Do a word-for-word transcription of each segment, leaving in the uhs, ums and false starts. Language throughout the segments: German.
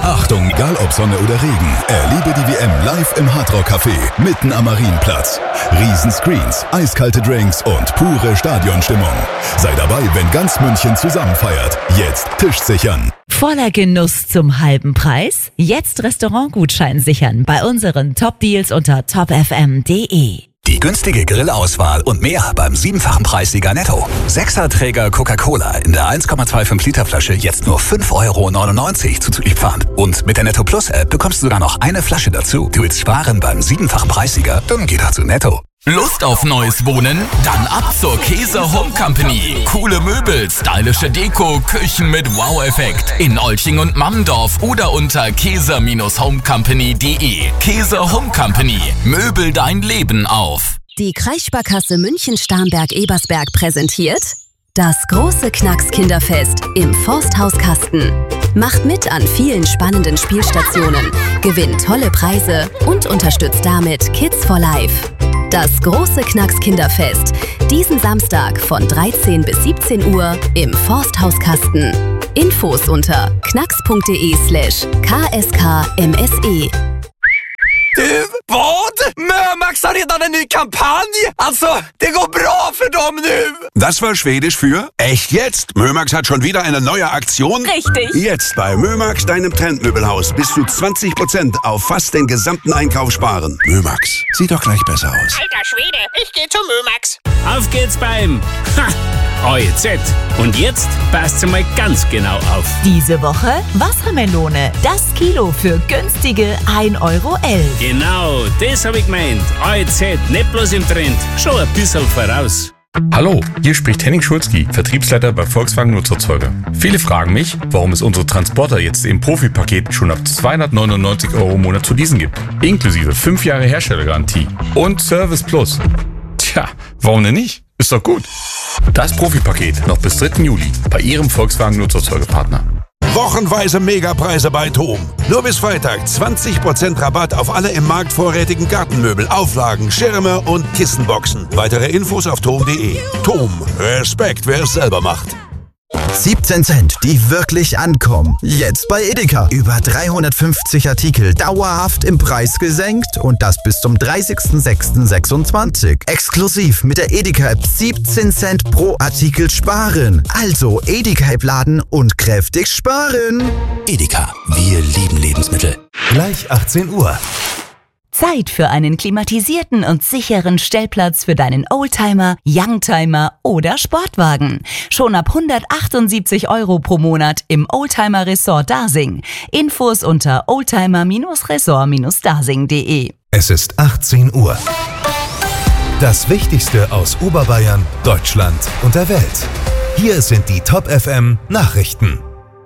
Achtung, egal ob Sonne oder Regen, erlebe die W M live im Hardrock Café, mitten am Marienplatz. Riesenscreens, eiskalte Drinks und pure Stadionstimmung. Sei dabei, wenn ganz München zusammen feiert. Jetzt Tisch sichern. Voller Genuss zum halben Preis? Jetzt Restaurantgutschein sichern bei unseren Top-Deals unter top f m punkt d e. Die günstige Grillauswahl und mehr beim siebenfachen Preissieger Netto. Sechserträger Coca-Cola in der eins Komma fünfundzwanzig Liter Flasche jetzt nur fünf Euro neunundneunzig zuzüglich Pfand. Und mit der Netto Plus App bekommst du sogar noch eine Flasche dazu. Du willst sparen beim siebenfachen Preissieger? Dann geh doch zu Netto. Lust auf neues Wohnen? Dann ab zur Käser Home Company. Coole Möbel, stylische Deko, Küchen mit Wow-Effekt. In Olching und Mammendorf oder unter käser homecompany punkt d e. Käser Home Company. Möbel dein Leben auf. Die Kreissparkasse München-Starnberg-Ebersberg präsentiert das große Knacks-Kinderfest im Forsthaus Kasten. Macht mit an vielen spannenden Spielstationen, gewinnt tolle Preise und unterstützt damit Kids for Life. Das große Knacks-Kinderfest, diesen Samstag von dreizehn bis siebzehn Uhr im Forsthaus Kasten. Infos unter knacks.de slash kskmse. Du, vad? Mömax har redan en ny kampanj! Alltså, det går bra för dem nu! Das war Schwedisch für echt jetzt. Mömax hat schon wieder eine neue Aktion. Richtig. Jetzt bei Mömax, deinem Trendmöbelhaus, bis zu zwanzig Prozent auf fast den gesamten Einkauf sparen. Mömax, sieht doch gleich besser aus. Alter Schwede, ich geh zu Mömax. Auf geht's beim ha, O E Z. Und jetzt passt mal ganz genau auf. Diese Woche Wassermelone. Das Kilo für günstige ein Euro elf. Genau, das hab ich gemeint. O E Z, nicht bloß im Trend, schon ein bisschen voraus. Hallo, hier spricht Henning Schulzki, Vertriebsleiter bei Volkswagen Nutzerzeuger. Viele fragen mich, warum es unsere Transporter jetzt im Profipaket schon ab zweihundertneunundneunzig Euro im Monat zu leasen gibt. Inklusive fünf Jahre Herstellergarantie und Service Plus. Tja, warum denn nicht? Ist doch gut. Das Profipaket noch bis dritten Juli bei Ihrem Volkswagen Nutzerzeugerpartner. Wochenweise Megapreise bei Thom. Nur bis Freitag zwanzig Prozent Rabatt auf alle im Markt vorrätigen Gartenmöbel, Auflagen, Schirme und Kissenboxen. Weitere Infos auf thom punkt d e. Thom. Respekt, wer es selber macht. siebzehn Cent, die wirklich ankommen. Jetzt bei Edeka. Über dreihundertfünfzig Artikel dauerhaft im Preis gesenkt und das bis zum dreißigsten sechsten sechsundzwanzig. Exklusiv mit der Edeka-App siebzehn Cent pro Artikel sparen. Also Edeka-App laden und kräftig sparen. Edeka, wir lieben Lebensmittel. Gleich achtzehn Uhr. Zeit für einen klimatisierten und sicheren Stellplatz für deinen Oldtimer, Youngtimer oder Sportwagen. Schon ab hundertachtundsiebzig Euro pro Monat im Oldtimer Resort Dasing. Infos unter oldtimer Resort dasing punkt d e. Es ist achtzehn Uhr. Das Wichtigste aus Oberbayern, Deutschland und der Welt. Hier sind die Top F M Nachrichten.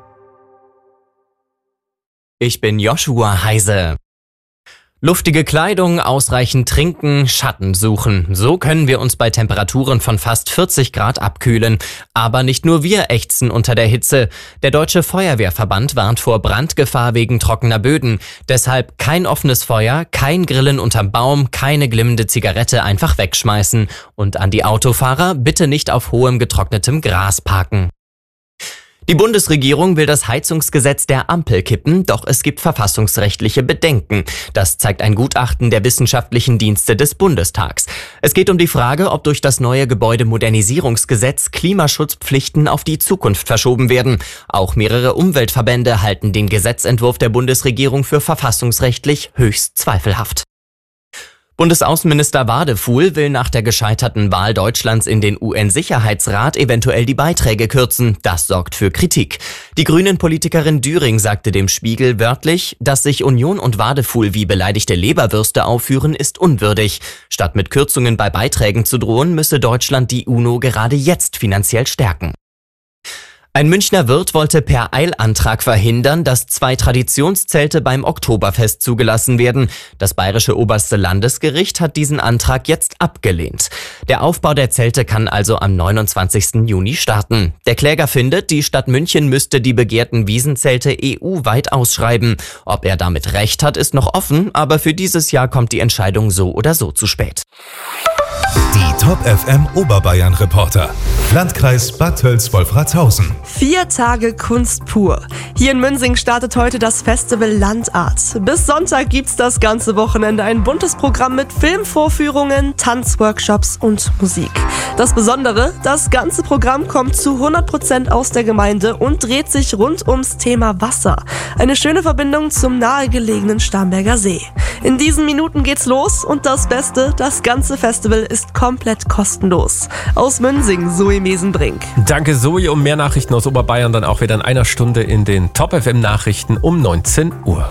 Ich bin Joshua Heise. Luftige Kleidung, ausreichend trinken, Schatten suchen. So können wir uns bei Temperaturen von fast vierzig Grad abkühlen. Aber nicht nur wir ächzen unter der Hitze. Der Deutsche Feuerwehrverband warnt vor Brandgefahr wegen trockener Böden. Deshalb kein offenes Feuer, kein Grillen unterm Baum, keine glimmende Zigarette einfach wegschmeißen. Und an die Autofahrer, bitte nicht auf hohem getrocknetem Gras parken. Die Bundesregierung will das Heizungsgesetz der Ampel kippen, doch es gibt verfassungsrechtliche Bedenken. Das zeigt ein Gutachten der wissenschaftlichen Dienste des Bundestags. Es geht um die Frage, ob durch das neue Gebäudemodernisierungsgesetz Klimaschutzpflichten auf die Zukunft verschoben werden. Auch mehrere Umweltverbände halten den Gesetzentwurf der Bundesregierung für verfassungsrechtlich höchst zweifelhaft. Bundesaußenminister Wadefuhl will nach der gescheiterten Wahl Deutschlands in den U N-Sicherheitsrat eventuell die Beiträge kürzen. Das sorgt für Kritik. Die Grünen-Politikerin Düring sagte dem Spiegel wörtlich, dass sich Union und Wadefuhl wie beleidigte Leberwürste aufführen, ist unwürdig. Statt mit Kürzungen bei Beiträgen zu drohen, müsse Deutschland die UNO gerade jetzt finanziell stärken. Ein Münchner Wirt wollte per Eilantrag verhindern, dass zwei Traditionszelte beim Oktoberfest zugelassen werden. Das bayerische oberste Landesgericht hat diesen Antrag jetzt abgelehnt. Der Aufbau der Zelte kann also am neunundzwanzigsten Juni starten. Der Kläger findet, die Stadt München müsste die begehrten Wiesenzelte E U-weit ausschreiben. Ob er damit recht hat, ist noch offen, aber für dieses Jahr kommt die Entscheidung so oder so zu spät. Die Top F M Oberbayern Reporter. Landkreis Bad Tölz-Wolfratshausen. Vier Tage Kunst pur. Hier in Münsing startet heute das Festival Landart. Bis Sonntag gibt's das ganze Wochenende ein buntes Programm mit Filmvorführungen, Tanzworkshops und Musik. Das Besondere, das ganze Programm kommt zu hundert Prozent aus der Gemeinde und dreht sich rund ums Thema Wasser. Eine schöne Verbindung zum nahegelegenen Starnberger See. In diesen Minuten geht's los und das Beste, das ganze Festival ist komplett kostenlos. Aus Münsing, Zoe Mesenbrink. Danke Zoe, um mehr Nachrichten aus Oberbayern dann auch wieder in einer Stunde in den Top F M Nachrichten um neunzehn Uhr.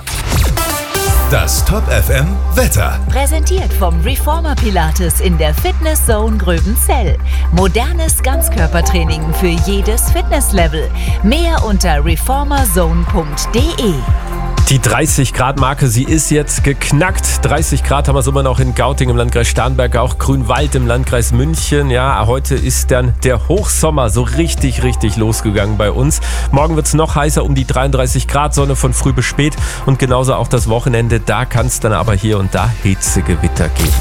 Das Top F M Wetter. Präsentiert vom Reformer Pilates in der Fitness Zone Gröbenzell. Modernes Ganzkörpertraining für jedes Fitnesslevel. Mehr unter reformerzone punkt de. Die dreißig Grad Marke, sie ist jetzt geknackt. dreißig Grad haben wir so immer noch in Gauting im Landkreis Starnberg, auch Grünwald im Landkreis München. Ja, heute ist dann der Hochsommer so richtig, richtig losgegangen bei uns. Morgen wird es noch heißer, um die dreiunddreißig Grad, Sonne von früh bis spät. Und genauso auch das Wochenende, da kann es dann aber hier und da Hitzegewitter geben.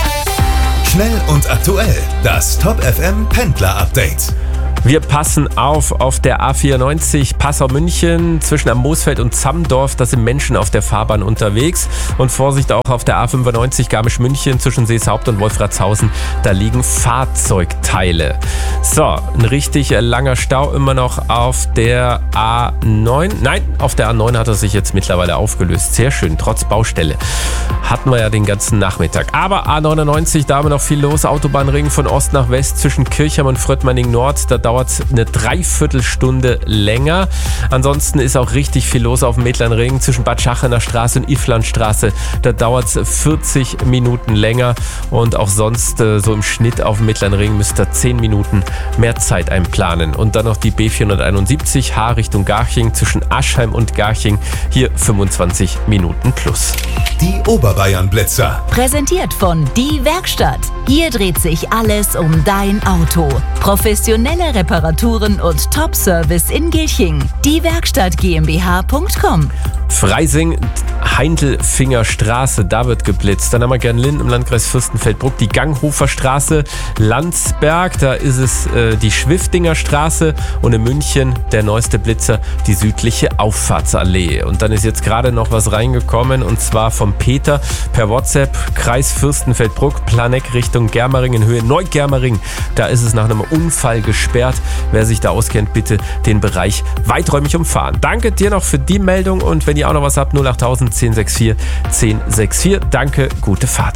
Schnell und aktuell, das Top F M Pendler Update. Wir passen auf auf der A vierundneunzig Passau-München zwischen am Moosfeld und Zammdorf. Da sind Menschen auf der Fahrbahn unterwegs. Und Vorsicht auch auf der A fünfundneunzig Garmisch-München zwischen Seeshaupt und Wolfratshausen. Da liegen Fahrzeugteile. So, ein richtig langer Stau immer noch auf der A neun. Nein, auf der A neun hat er sich jetzt mittlerweile aufgelöst. Sehr schön, trotz Baustelle. Hatten wir ja den ganzen Nachmittag. Aber A neunundneunzig, da haben wir noch viel los. Autobahnring von Ost nach West zwischen Kirchheim und Fröttmanning-Nord. Da dauert es eine Dreiviertelstunde länger. Ansonsten ist auch richtig viel los auf dem Mittleren Ring zwischen Bad Schachener Straße und Iflandstraße. Da dauert es vierzig Minuten länger. Und auch sonst äh, so im Schnitt auf dem Mittleren Ring müsst ihr zehn Minuten mehr Zeit einplanen. Und dann noch die B vierhunderteinundsiebzig H Richtung Garching zwischen Aschheim und Garching. Hier fünfundzwanzig Minuten plus. Die Oberbayern Blitzer. Präsentiert von Die Werkstatt. Hier dreht sich alles um dein Auto. Professionelle Reparaturen und Top-Service in Gilching. Die Werkstatt GmbH punkt com. Freising, Heindelfinger Straße, da wird geblitzt. Dann haben wir Gernlinn im Landkreis Fürstenfeldbruck, die Ganghofer Straße, Landsberg, da ist es äh, die Schwiftinger Straße und in München der neueste Blitzer, die südliche Auffahrtsallee. Und dann ist jetzt gerade noch was reingekommen und zwar vom Peter per WhatsApp, Kreis Fürstenfeldbruck, Planegg Richtung Germering in Höhe Neugermering. Da ist es nach einem Unfall gesperrt. Wer sich da auskennt, bitte den Bereich weiträumig umfahren. Danke dir noch für die Meldung und wenn ihr auch noch was habt, null acht null null eins null sechs vier eins null sechs vier. Danke, gute Fahrt.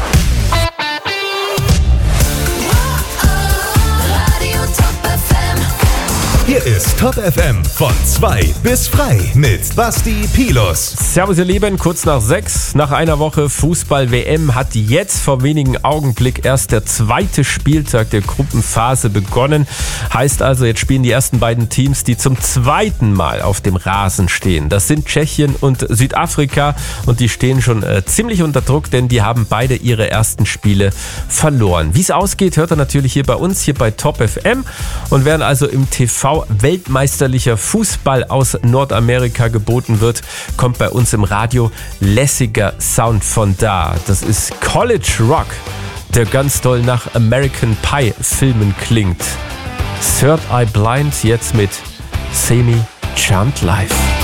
Hier ist Top F M von zwei bis frei mit Basti Pilus. Servus ihr Lieben, kurz nach sechs, nach einer Woche Fußball-W M hat jetzt vor wenigen Augenblick erst der zweite Spieltag der Gruppenphase begonnen. Heißt also, jetzt spielen die ersten beiden Teams, die zum zweiten Mal auf dem Rasen stehen. Das sind Tschechien und Südafrika und die stehen schon äh, ziemlich unter Druck, denn die haben beide ihre ersten Spiele verloren. Wie es ausgeht, hört ihr natürlich hier bei uns, hier bei Top F M und während also im T V weltmeisterlicher Fußball aus Nordamerika geboten wird, kommt bei uns im Radio lässiger Sound von da. Das ist College Rock, der ganz doll nach American Pie Filmen klingt. Third Eye Blind jetzt mit Semi Charmed Life.